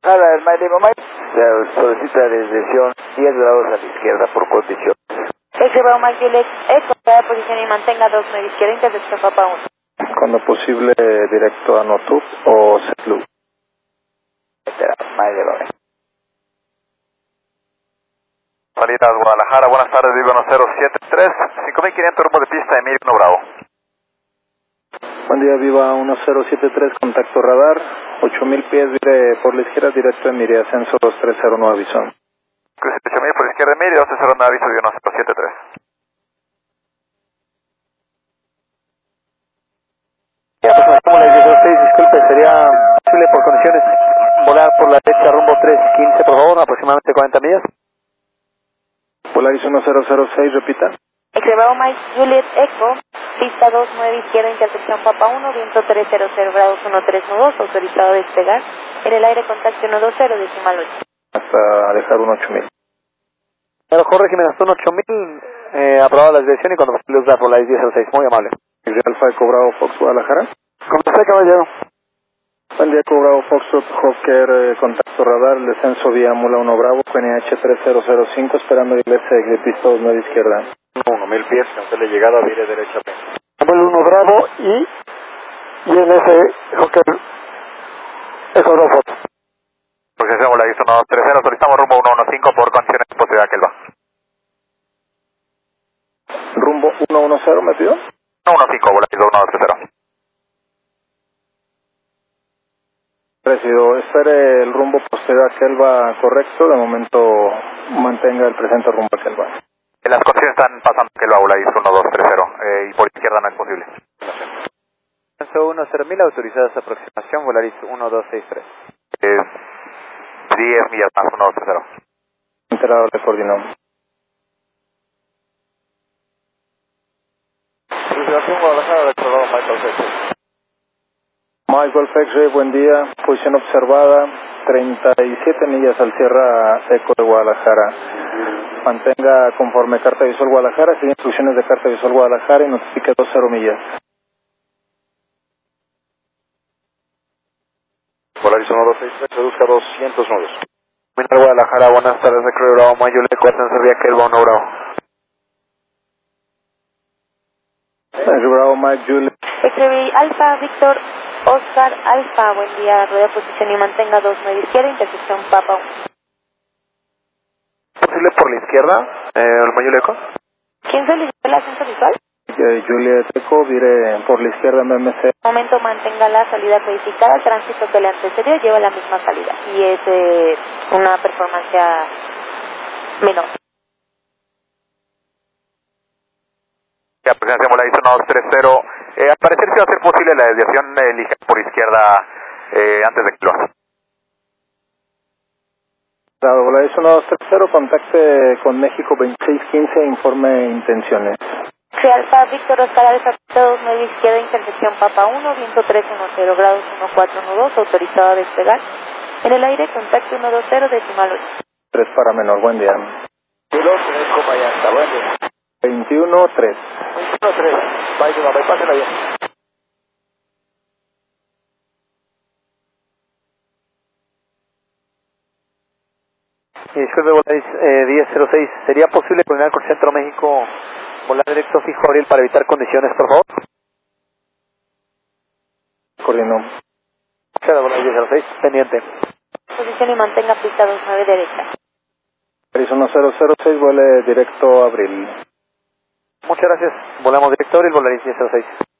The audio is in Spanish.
Nada, el Mike solicita desviación 10 grados a la izquierda por condición. Bravo Mike Juliet, Eco, cada posición y mantenga 29 izquierda, intersección Papa 1. Cuando posible, directo a Notub o Setlu. Salidas Guadalajara, buenas tardes, Vivo 1073, 5500 rumbo de pista, Emilio 1 Bravo. Buen día, Viva 1073, contacto radar, 8000 pies, vire por la izquierda, directo en Miria, ascenso 2309, aviso. Cruce 8000 por la izquierda, Emilio, 209, aviso, Vivo 1073. Como les digo a ustedes, disculpe, sería posible por condiciones volar por la derecha rumbo 315, por favor, aproximadamente 40 millas. Polaris 1006, repita. Bravo Mike Juliet, Eco, pista 29 izquierda, intersección Papa 1, viento 300 grados 1312, autorizado a despegar. En el aire contacto 120, decimal 8. Hasta dejar un 8000. Pero Jorge Jiménez, un 8000, aprobado la desviación y cuando posible usar Polaris 1006, muy amable. Alfa Eco Bravo Fox Guadalajara. ¿Cómo está, caballero? Buen día, Eco Bravo Fox Hawker, contacto radar, el descenso vía Mula 1 Bravo, QNH 3005, esperando iglesia de pista 29 izquierda. 1000 pies, cancele llegada, vire derecha. Samuel 1 Bravo y ese Hawker Eco Bravo Fox. Procesión Volaris 1230, solicitamos rumbo 115 por condiciones de posibilidad que él va. Rumbo 110, ¿me pido? 115, Volaris 1230. Presido, espere el rumbo posterior a Kelva correcto, de momento mantenga el presente rumbo a Kelva. Las condiciones están pasando que él va Volaris 1230 y por izquierda no es posible. 10.000 autorizadas aproximación, Volaris 1263. Es 10 millas más 1230. Enterado de coordinó. Situación Guadalajara, recordado Michael Fexley. Michael Fexley, buen día. Posición observada, 37 millas al Sierra Eco de Guadalajara. Mantenga conforme Carta Visual Guadalajara, sigue instrucciones de Carta Visual Guadalajara y notifique 20 millas. Volaris 1263, reduzca 200 nudos. Minar Guadalajara, buenas tardes, recrudo Bravo, Mayo Leco, ascensor vía Kelva 1 Bravo. Bravo Mike Juliet. Alfa Víctor Oscar Alfa, buen día, rueda posición y mantenga 29 izquierda, intersección Papa 1. ¿Posible por la izquierda, el Mayuleco? ¿Quién solicitó el ascenso visual? Juliet Eco, vire por la izquierda MMC. Momento mantenga la salida codificada, el tránsito que le antecedió lleva la misma salida y es una performance menor. Ya, presencia Volaris 1230. Al parecer sí va a ser posible la desviación ligera por izquierda antes de que lo haga. Volaris 1230, contacte con México 2615 e informe intenciones. Alfa Víctor Oscar Alfa, 29 izquierda, intersección Papa 1, viento 310 grados 1412, autorizado a despegar. En el aire, contacto 120, decimal 8. 3 para menor, buen día. Piloto, Mayanta, buen día. 21-3. 21-3, bye, pásenla bien. Disculpe, Volaris 1006, ¿sería posible coordinar con Centro México volar directo fijo abril para evitar condiciones, por favor? Coordinó. Queda Volaris 1006, pendiente. Posición y mantenga pista 29 derecha. Volaris 1006, vuele directo a abril. Muchas gracias, volamos directo abril, Volaris 1006.